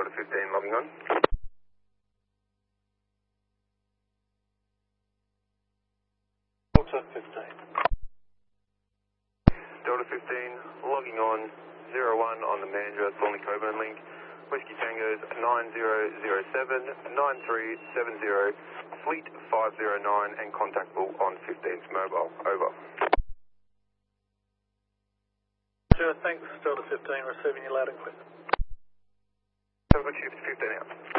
Delta 15 logging on. Delta 15. Delta 15 logging on 01 on the Mandurah Thornley Coburn link. Whiskey Tango's 9007 9370 Fleet 509 and contactable on 15's mobile. Over. Sure, thanks, Delta 15, receiving you loud and clear. Have a good shift, 15 out.